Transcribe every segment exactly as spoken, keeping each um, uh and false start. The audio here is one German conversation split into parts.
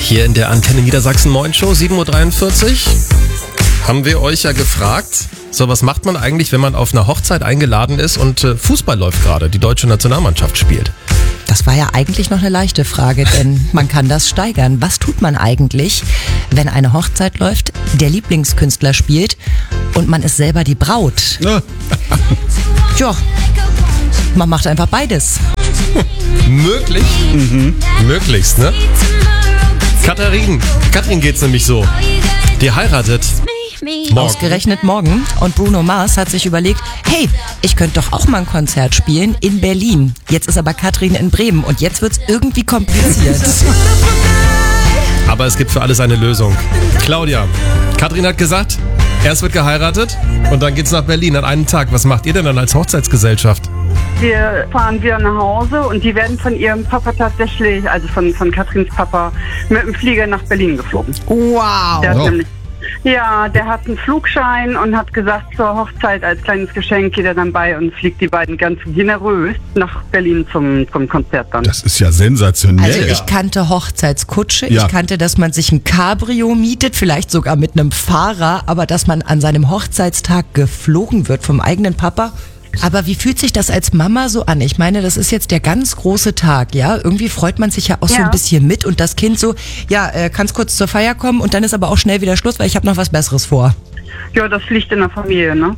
Hier in der Antenne Niedersachsen Moin Show, sieben Uhr dreiundvierzig, haben wir euch ja gefragt, so was macht man eigentlich, wenn man auf einer Hochzeit eingeladen ist und äh, Fußball läuft gerade, die deutsche Nationalmannschaft spielt? Das war ja eigentlich noch eine leichte Frage, denn man kann das steigern. Was tut man eigentlich, wenn eine Hochzeit läuft, der Lieblingskünstler spielt und man ist selber die Braut? Ja. Tja, man macht einfach beides. Möglich? Mhm. Möglichst, ne? Katharin, Katrin geht's nämlich so. Die heiratet. Morgen. Ausgerechnet morgen. Und Bruno Mars hat sich überlegt, hey, ich könnte doch auch mal ein Konzert spielen in Berlin. Jetzt ist aber Katrin in Bremen und jetzt wird's irgendwie kompliziert. Aber es gibt für alles eine Lösung. Claudia, Katrin hat gesagt, erst wird geheiratet und dann geht's nach Berlin an einem Tag. Was macht ihr denn dann als Hochzeitsgesellschaft? Wir fahren wieder nach Hause und die werden von ihrem Papa tatsächlich, also von, von Katrins Papa, mit dem Flieger nach Berlin geflogen. Wow. Der hat Oh. nämlich, ja, der hat einen Flugschein und hat gesagt, zur Hochzeit als kleines Geschenk geht er dann bei und fliegt die beiden ganz generös nach Berlin zum, zum Konzert dann. Das ist ja sensationell. Also ich kannte Hochzeitskutsche, Ja. ich kannte, dass man sich ein Cabrio mietet, vielleicht sogar mit einem Fahrer, aber dass man an seinem Hochzeitstag geflogen wird vom eigenen Papa. Aber wie fühlt sich das als Mama so an? Ich meine, das ist jetzt der ganz große Tag, ja? Irgendwie freut man sich ja auch so Ja. ein bisschen mit und das Kind so, ja, äh, kannst kurz zur Feier kommen und dann ist aber auch schnell wieder Schluss, weil ich habe noch was Besseres vor. Ja, das liegt in der Familie, ne?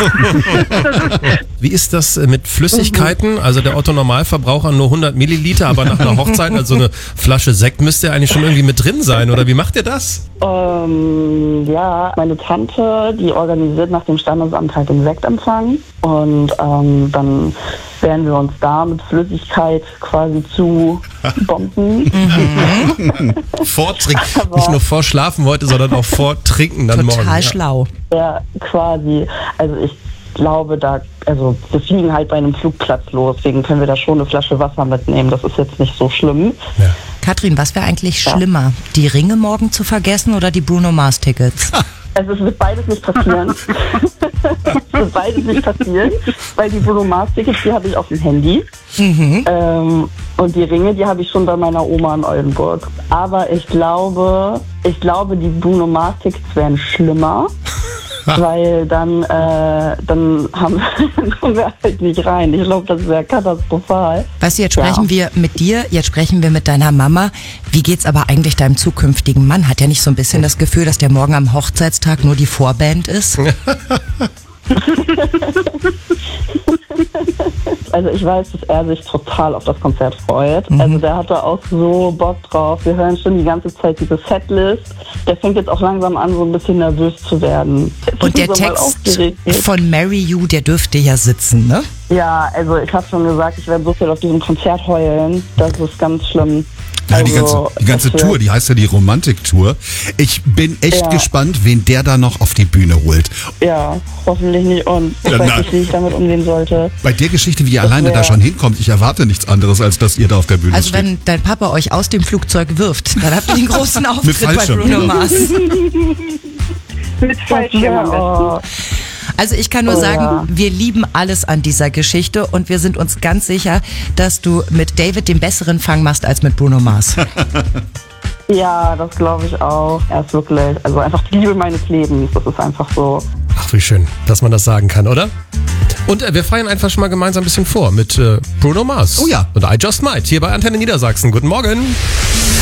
Wie ist das äh, mit Flüssigkeiten? Also der Otto-Normalverbraucher nur hundert Milliliter, aber nach einer Hochzeit, also eine Flasche Sekt müsste ja eigentlich schon irgendwie mit drin sein, oder wie macht ihr das? Ähm, ja, meine Tante, die organisiert nach dem Standesamt halt den Sektempfang und ähm, dann werden wir uns da mit Flüssigkeit quasi zu bomben. Vortrinken, nicht nur vorschlafen heute, sondern auch vortrinken dann morgen. Total Ja. schlau. Ja, quasi, also ich glaube da, also wir fliegen halt bei einem Flugplatz los, deswegen können wir da schon eine Flasche Wasser mitnehmen, das ist jetzt nicht so schlimm. Ja. Katrin, was wäre eigentlich Ja. schlimmer? Die Ringe morgen zu vergessen oder die Bruno Mars Tickets? Also es wird beides nicht passieren. Es wird beides nicht passieren, weil die Bruno Mars Tickets, die habe ich auf dem Handy. Mhm. Ähm, und die Ringe, die habe ich schon bei meiner Oma in Oldenburg. Aber ich glaube, ich glaube, die Bruno Mars Tickets wären schlimmer, weil dann, äh, dann haben dann kommen wir halt nicht rein. Ich glaube, das wäre katastrophal. Weißt du, jetzt Ja. sprechen wir mit dir, jetzt sprechen wir mit deiner Mama. Wie geht's aber eigentlich deinem zukünftigen Mann? Hat er nicht so ein bisschen das Gefühl, dass der morgen am Hochzeitstag nur die Vorband ist? Also ich weiß, dass er sich total auf das Konzert freut. Mhm. Also der hat da auch so Bock drauf. Wir hören schon die ganze Zeit diese Setlist. Der fängt jetzt auch langsam an, so ein bisschen nervös zu werden. Und der So mal Text aufgeregt ist. von Marry You, der dürfte ja sitzen, ne? Ja, also ich habe schon gesagt, ich werde so viel auf diesem Konzert heulen. Das ist ganz schlimm. Ja, die ganze, Also, die ganze das Tour, wird- die heißt ja die Romantik-Tour. Ich bin echt Ja. gespannt, wen der da noch auf die Bühne holt. Ja, hoffentlich nicht. Und ich Ja, weiß na. nicht, wie ich damit umgehen sollte. Bei der Geschichte, wie ihr alleine wär- da schon hinkommt, ich erwarte nichts anderes, als dass ihr da auf der Bühne Also steht. wenn dein Papa euch aus dem Flugzeug wirft, dann habt ihr einen großen Auftritt bei Fallschirm, Bruno ja. Mars. Mit Fallschirm am besten. Oh, Also ich kann nur Oh sagen, ja. wir lieben alles an dieser Geschichte und wir sind uns ganz sicher, dass du mit David den besseren Fang machst als mit Bruno Mars. ja, das glaube ich auch. Er ist wirklich, also einfach die Liebe meines Lebens. Das ist einfach so. Ach, wie schön, dass man das sagen kann, oder? Und äh, wir feiern einfach schon mal gemeinsam ein bisschen vor mit äh, Bruno Mars. Oh ja. Und I Just Might hier bei Antenne Niedersachsen. Guten Morgen.